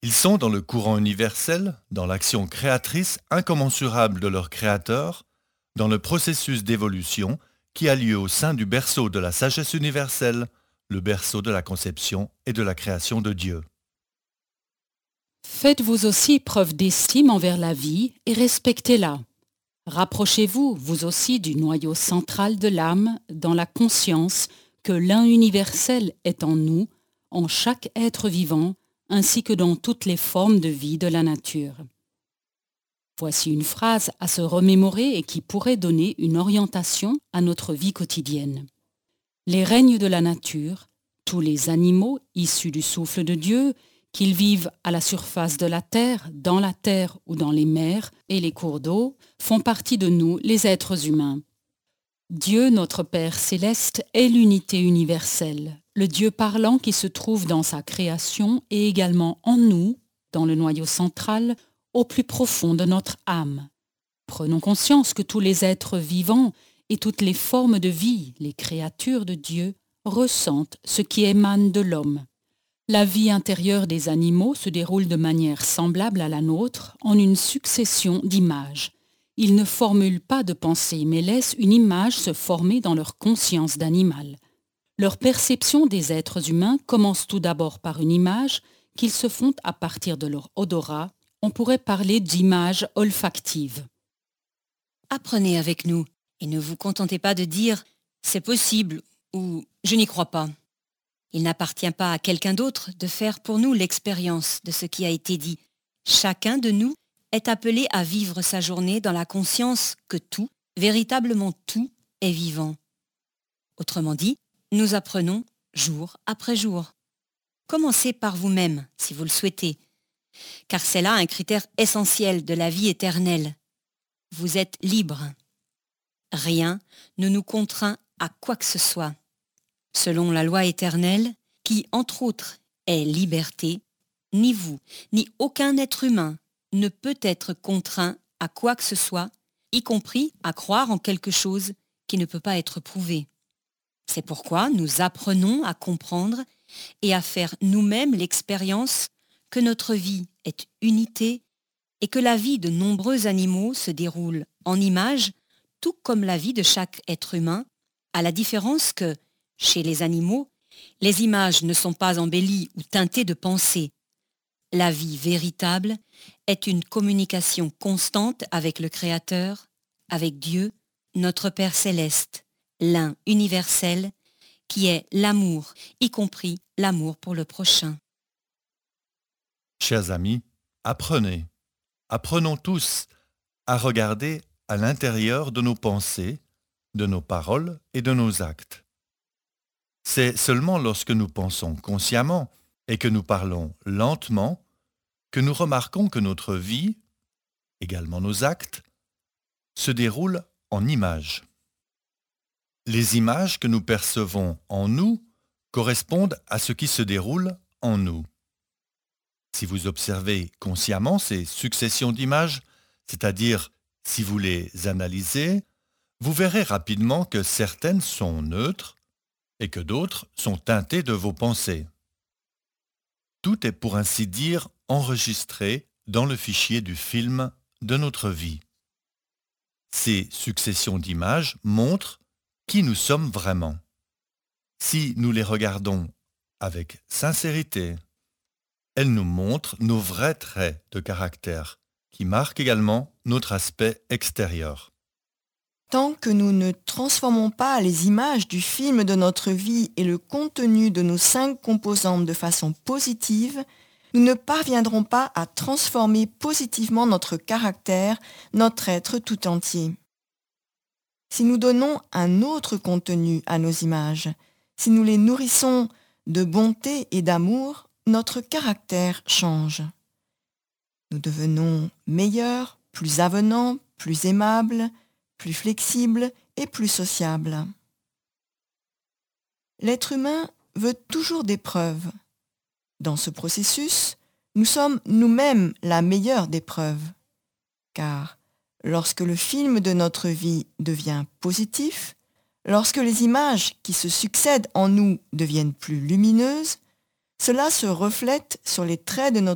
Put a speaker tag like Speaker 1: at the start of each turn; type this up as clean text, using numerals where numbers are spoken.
Speaker 1: Ils sont dans le courant universel, dans l'action créatrice incommensurable de leur créateur, dans le processus d'évolution qui a lieu au sein du berceau de la sagesse universelle, le berceau de la conception et de la création de Dieu.
Speaker 2: Faites-vous aussi preuve d'estime envers la vie et respectez-la. Rapprochez-vous, vous aussi, du noyau central de l'âme dans la conscience que l'un universel est en nous, en chaque être vivant, ainsi que dans toutes les formes de vie de la nature. Voici une phrase à se remémorer et qui pourrait donner une orientation à notre vie quotidienne. Les règnes de la nature, tous les animaux issus du souffle de Dieu, qu'ils vivent à la surface de la terre, dans la terre ou dans les mers et les cours d'eau, font partie de nous, les êtres humains. Dieu, notre Père céleste, est l'unité universelle, le Dieu parlant qui se trouve dans sa création et également en nous, dans le noyau central, au plus profond de notre âme. Prenons conscience que tous les êtres vivants et toutes les formes de vie, les créatures de Dieu, ressentent ce qui émane de l'homme. La vie intérieure des animaux se déroule de manière semblable à la nôtre en une succession d'images. Ils ne formulent pas de pensée mais laissent une image se former dans leur conscience d'animal. Leur perception des êtres humains commence tout d'abord par une image qu'ils se font à partir de leur odorat. On pourrait parler d'image olfactive.
Speaker 3: Apprenez avec nous et ne vous contentez pas de dire « c'est possible » ou « je n'y crois pas ». Il n'appartient pas à quelqu'un d'autre de faire pour nous l'expérience de ce qui a été dit. Chacun de nous est appelé à vivre sa journée dans la conscience que tout, véritablement tout, est vivant. Autrement dit, nous apprenons jour après jour. Commencez par vous-même, si vous le souhaitez, car c'est là un critère essentiel de la vie éternelle. Vous êtes libre. Rien ne nous contraint à quoi que ce soit. Selon la loi éternelle, qui, entre autres, est liberté, ni vous, ni aucun être humain ne peut être contraint à quoi que ce soit, y compris à croire en quelque chose qui ne peut pas être prouvé. C'est pourquoi nous apprenons à comprendre et à faire nous-mêmes l'expérience que notre vie est unité et que la vie de nombreux animaux se déroule en images, tout comme la vie de chaque être humain, à la différence que, chez les animaux, les images ne sont pas embellies ou teintées de pensée. La vie véritable est une communication constante avec le Créateur, avec Dieu, notre Père céleste, l'un universel, qui est l'amour, y compris l'amour pour le prochain.
Speaker 1: Chers amis, apprenez. Apprenons tous à regarder à l'intérieur de nos pensées, de nos paroles et de nos actes. C'est seulement lorsque nous pensons consciemment et que nous parlons lentement que nous remarquons que notre vie, également nos actes, se déroulent en images. Les images que nous percevons en nous correspondent à ce qui se déroule en nous. Si vous observez consciemment ces successions d'images, c'est-à-dire si vous les analysez, vous verrez rapidement que certaines sont neutres et que d'autres sont teintées de vos pensées. Tout est pour ainsi dire enregistré dans le fichier du film de notre vie. Ces successions d'images montrent qui nous sommes vraiment. Si nous les regardons avec sincérité, elles nous montrent nos vrais traits de caractère, qui marquent également notre aspect extérieur.
Speaker 4: Tant que nous ne transformons pas les images du film de notre vie et le contenu de nos 5 composantes de façon positive, nous ne parviendrons pas à transformer positivement notre caractère, notre être tout entier. Si nous donnons un autre contenu à nos images, si nous les nourrissons de bonté et d'amour, notre caractère change. Nous devenons meilleurs, plus avenants, plus aimables, plus flexibles et plus sociables. L'être humain veut toujours des preuves. Dans ce processus, nous sommes nous-mêmes la meilleure des preuves. Car lorsque le film de notre vie devient positif, lorsque les images qui se succèdent en nous deviennent plus lumineuses, cela se reflète sur les traits de notre